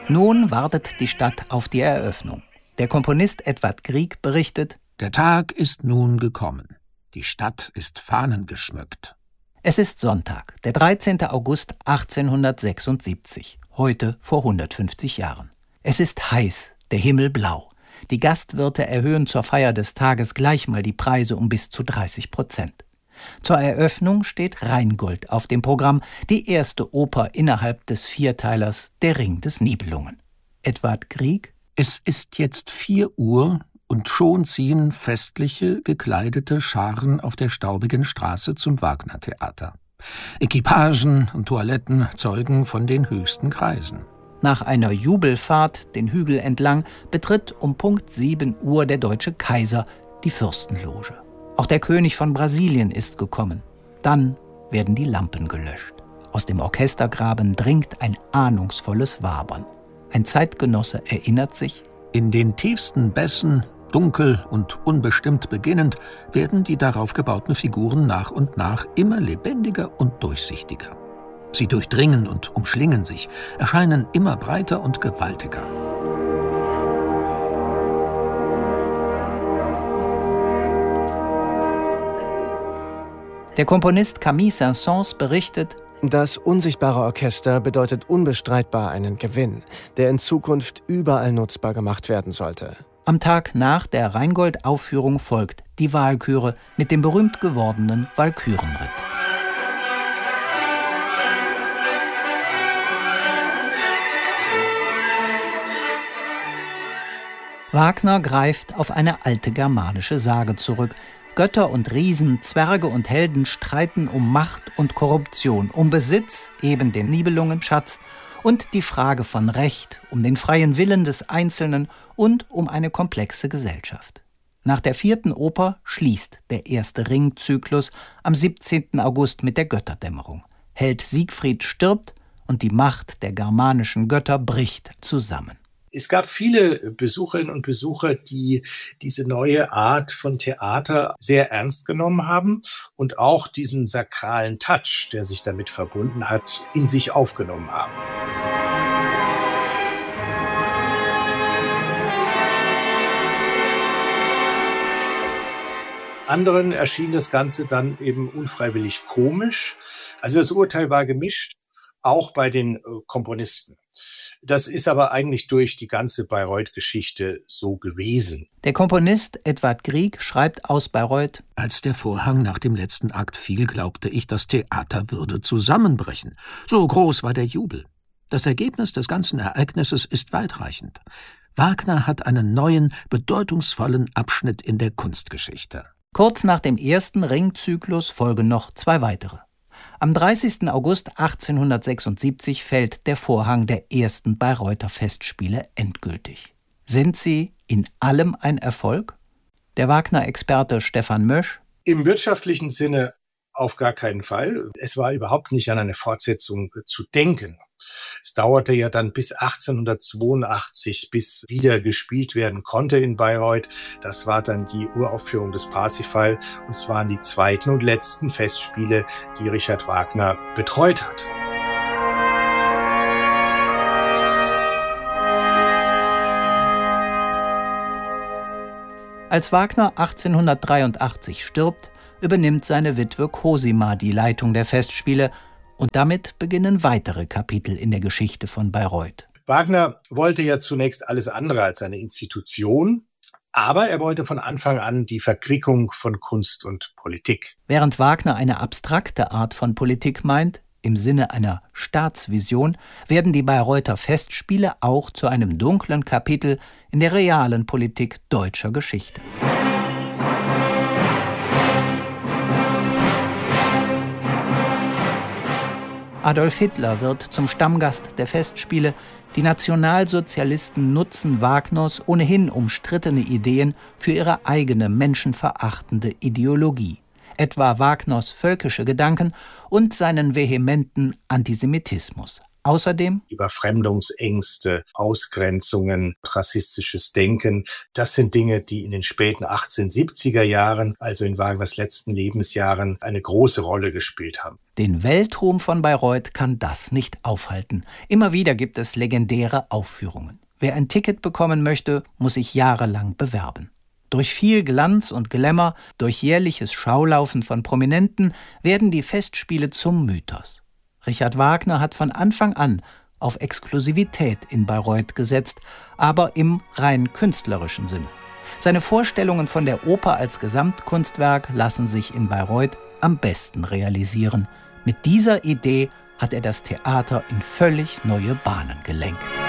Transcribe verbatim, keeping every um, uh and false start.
Nun wartet die Stadt auf die Eröffnung. Der Komponist Edvard Grieg berichtet: Der Tag ist nun gekommen. Die Stadt ist fahnengeschmückt. Es ist Sonntag, der dreizehnten August achtzehnhundertsechsundsiebzig, heute vor hundertfünfzig Jahren. Es ist heiß, der Himmel blau. Die Gastwirte erhöhen zur Feier des Tages gleich mal die Preise um bis zu dreißig Prozent. Zur Eröffnung steht Rheingold auf dem Programm, die erste Oper innerhalb des Vierteilers Der Ring des Nibelungen. Edvard Grieg: Es ist jetzt vier Uhr und schon ziehen festliche, gekleidete Scharen auf der staubigen Straße zum Wagner-Theater. Equipagen und Toiletten zeugen von den höchsten Kreisen. Nach einer Jubelfahrt den Hügel entlang betritt um Punkt sieben Uhr der deutsche Kaiser die Fürstenloge. Auch der König von Brasilien ist gekommen. Dann werden die Lampen gelöscht. Aus dem Orchestergraben dringt ein ahnungsvolles Wabern. Ein Zeitgenosse erinnert sich: In den tiefsten Bässen, dunkel und unbestimmt beginnend, werden die darauf gebauten Figuren nach und nach immer lebendiger und durchsichtiger. Sie durchdringen und umschlingen sich, erscheinen immer breiter und gewaltiger. Der Komponist Camille Saint-Saëns berichtet: Das unsichtbare Orchester bedeutet unbestreitbar einen Gewinn, der in Zukunft überall nutzbar gemacht werden sollte. Am Tag nach der Rheingold-Aufführung folgt die Walküre mit dem berühmt gewordenen Walkürenritt. Wagner greift auf eine alte germanische Sage zurück. Götter und Riesen, Zwerge und Helden streiten um Macht und Korruption, um Besitz, eben den Nibelungenschatz, und die Frage von Recht, um den freien Willen des Einzelnen und um eine komplexe Gesellschaft. Nach der vierten Oper schließt der erste Ringzyklus am siebzehnten August mit der Götterdämmerung. Held Siegfried stirbt und die Macht der germanischen Götter bricht zusammen. Es gab viele Besucherinnen und Besucher, die diese neue Art von Theater sehr ernst genommen haben und auch diesen sakralen Touch, der sich damit verbunden hat, in sich aufgenommen haben. Anderen erschien das Ganze dann eben unfreiwillig komisch. Also das Urteil war gemischt, auch bei den Komponisten. Das ist aber eigentlich durch die ganze Bayreuth-Geschichte so gewesen. Der Komponist Edvard Grieg schreibt aus Bayreuth: Als der Vorhang nach dem letzten Akt fiel, glaubte ich, das Theater würde zusammenbrechen. So groß war der Jubel. Das Ergebnis des ganzen Ereignisses ist weitreichend. Wagner hat einen neuen, bedeutungsvollen Abschnitt in der Kunstgeschichte. Kurz nach dem ersten Ringzyklus folgen noch zwei weitere. Am dreißigsten August achtzehnhundertsechsundsiebzig fällt der Vorhang der ersten Bayreuther Festspiele endgültig. Sind sie in allem ein Erfolg? Der Wagner-Experte Stefan Mösch: Im wirtschaftlichen Sinne auf gar keinen Fall. Es war überhaupt nicht an eine Fortsetzung zu denken. Es dauerte ja dann bis achtzehnhundertzweiundachtzig, bis wieder gespielt werden konnte in Bayreuth. Das war dann die Uraufführung des Parsifal und es waren die zweiten und letzten Festspiele, die Richard Wagner betreut hat. Als Wagner achtzehnhundertdreiundachtzig stirbt, übernimmt seine Witwe Cosima die Leitung der Festspiele. Und damit beginnen weitere Kapitel in der Geschichte von Bayreuth. Wagner wollte ja zunächst alles andere als eine Institution, aber er wollte von Anfang an die Verquickung von Kunst und Politik. Während Wagner eine abstrakte Art von Politik meint, im Sinne einer Staatsvision, werden die Bayreuther Festspiele auch zu einem dunklen Kapitel in der realen Politik deutscher Geschichte. Adolf Hitler wird zum Stammgast der Festspiele. Die Nationalsozialisten nutzen Wagners ohnehin umstrittene Ideen für ihre eigene menschenverachtende Ideologie. Etwa Wagners völkische Gedanken und seinen vehementen Antisemitismus. Außerdem Überfremdungsängste, Ausgrenzungen, rassistisches Denken. Das sind Dinge, die in den späten achtzehnhundertsiebziger Jahren, also in Wagners letzten Lebensjahren, eine große Rolle gespielt haben. Den Weltruhm von Bayreuth kann das nicht aufhalten. Immer wieder gibt es legendäre Aufführungen. Wer ein Ticket bekommen möchte, muss sich jahrelang bewerben. Durch viel Glanz und Glamour, durch jährliches Schaulaufen von Prominenten werden die Festspiele zum Mythos. Richard Wagner hat von Anfang an auf Exklusivität in Bayreuth gesetzt, aber im rein künstlerischen Sinne. Seine Vorstellungen von der Oper als Gesamtkunstwerk lassen sich in Bayreuth am besten realisieren. Mit dieser Idee hat er das Theater in völlig neue Bahnen gelenkt.